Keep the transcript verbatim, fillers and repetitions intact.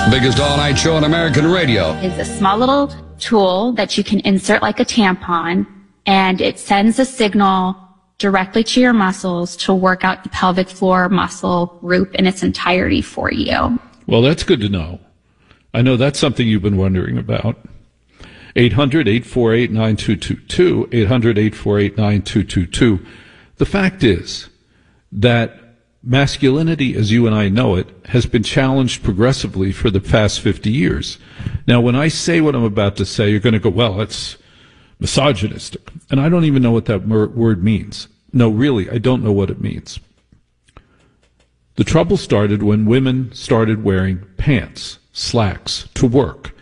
Biggest all-night show on American radio. It's a small little tool that you can insert like a tampon, and it sends a signal directly to your muscles to work out the pelvic floor muscle group in its entirety for you. Well, that's good to know. I know that's something you've been wondering about. eight hundred, eight four eight, nine two two two, eight hundred, eight four eight, nine two two two. The fact is that masculinity, as you and I know it, has been challenged progressively for the past fifty years. Now, when I say what I'm about to say, you're going to go, well, that's misogynistic. And I don't even know what that word means. No, really, I don't know what it means. The trouble started when women started wearing pants, slacks, to work.